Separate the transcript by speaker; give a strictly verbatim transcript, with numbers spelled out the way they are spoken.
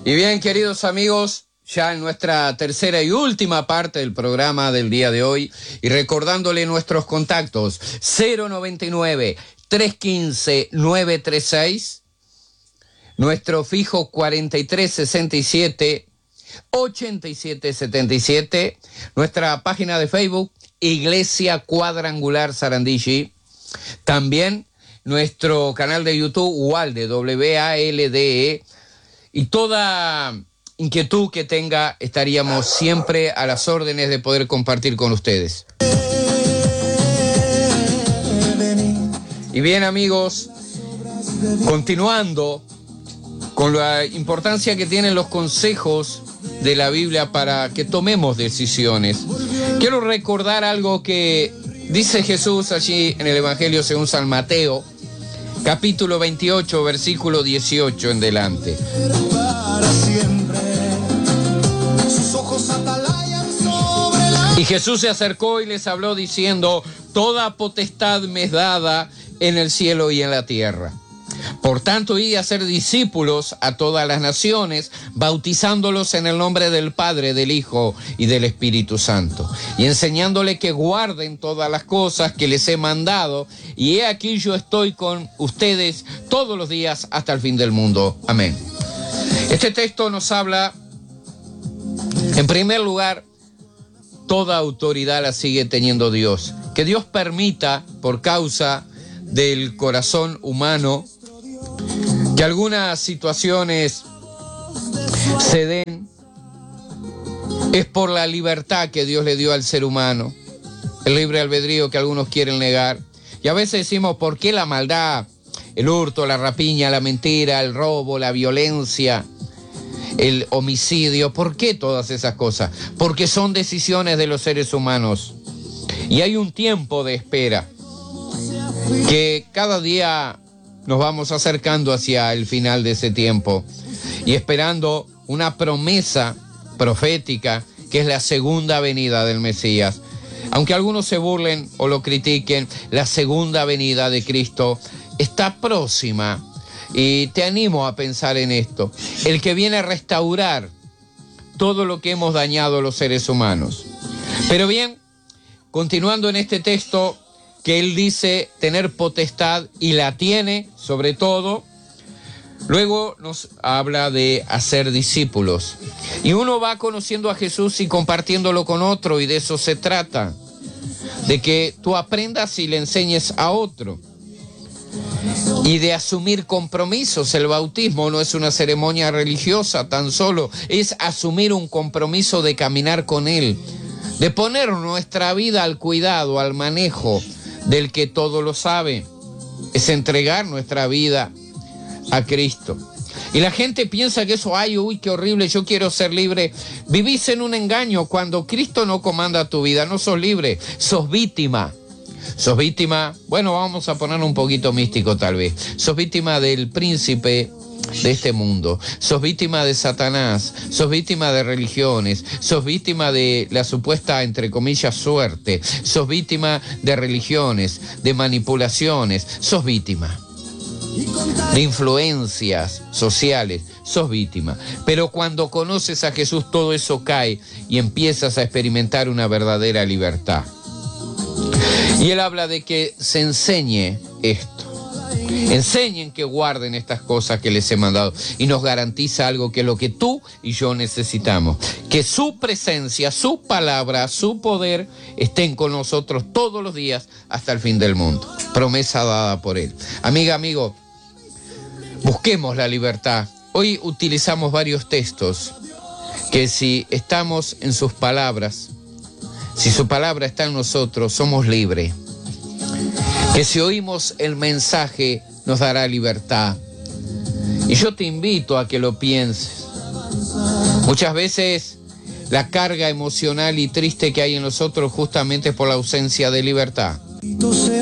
Speaker 1: Y bien, queridos amigos, ya en nuestra tercera y última parte del programa del día de hoy, y recordándole nuestros contactos: cero noventa y nueve, tres quince, nueve treinta y seis, nuestro fijo cuarenta y tres sesenta y siete, ochenta y siete setenta y siete, nuestra página de Facebook Iglesia Cuadrangular Sarandí, también nuestro canal de YouTube Walde, W A L D E, y toda inquietud que tenga estaríamos siempre a las órdenes de poder compartir con ustedes. Y bien, amigos, continuando con la importancia que tienen los consejos de la Biblia para que tomemos decisiones, quiero recordar algo que dice Jesús allí en el Evangelio según San Mateo, capítulo veintiocho, versículo dieciocho en delante. Y Jesús se acercó y les habló diciendo: toda potestad me es dada en el cielo y en la tierra. Por tanto, id a hacer discípulos a todas las naciones, bautizándolos en el nombre del Padre, del Hijo y del Espíritu Santo, y enseñándoles que guarden todas las cosas que les he mandado, y he aquí yo estoy con ustedes todos los días hasta el fin del mundo. Amén. Este texto nos habla, en primer lugar, toda autoridad la sigue teniendo Dios. Que Dios permita, por causa del corazón humano, que algunas situaciones se den, es por la libertad que Dios le dio al ser humano, el libre albedrío que algunos quieren negar. Y a veces decimos: ¿por qué la maldad, el hurto, la rapiña, la mentira, el robo, la violencia, el homicidio? ¿Por qué todas esas cosas? Porque son decisiones de los seres humanos. Y hay un tiempo de espera, que cada día nos vamos acercando hacia el final de ese tiempo y esperando una promesa profética que es la segunda venida del Mesías. Aunque algunos se burlen o lo critiquen, la segunda venida de Cristo está próxima, y te animo a pensar en esto: el que viene a restaurar todo lo que hemos dañado los seres humanos. Pero bien, continuando en este texto, que él dice tener potestad, y la tiene sobre todo. Luego nos habla de hacer discípulos. Y uno va conociendo a Jesús y compartiéndolo con otro, y de eso se trata, de que tú aprendas y le enseñes a otro. Y de asumir compromisos. El bautismo no es una ceremonia religiosa tan solo, es asumir un compromiso de caminar con Él, de poner nuestra vida al cuidado, al manejo del que todo lo sabe. Es entregar nuestra vida a Cristo. Y la gente piensa que eso, ay, uy, qué horrible, yo quiero ser libre. Vivís en un engaño. Cuando Cristo no comanda tu vida, no sos libre, sos víctima. Sos víctima, bueno, vamos a poner un poquito místico tal vez. Sos víctima del príncipe de este mundo, sos víctima de Satanás, sos víctima de religiones, sos víctima de la supuesta, entre comillas, suerte, sos víctima de religiones, de manipulaciones, sos víctima de influencias sociales, sos víctima. Pero cuando conoces a Jesús, todo eso cae y empiezas a experimentar una verdadera libertad. Y él habla de que se enseñe esto. Enseñen que guarden estas cosas que les he mandado, y nos garantiza algo que es lo que tú y yo necesitamos: que su presencia, su palabra, su poder estén con nosotros todos los días hasta el fin del mundo. Promesa dada por él. Amiga, amigo, busquemos la libertad. Hoy utilizamos varios textos que, si estamos en sus palabras, si su palabra está en nosotros, somos libres. Que si oímos el mensaje, nos dará libertad. Y yo te invito a que lo pienses. Muchas veces la carga emocional y triste que hay en nosotros justamente es por la ausencia de libertad.